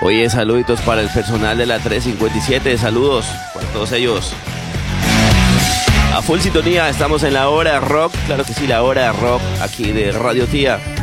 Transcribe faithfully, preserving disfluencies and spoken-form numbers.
Oye, saluditos para el personal de la tres cincuenta y siete, saludos para todos ellos. A full sintonía, estamos en la hora rock, claro que sí, la hora rock aquí de Radio Tía.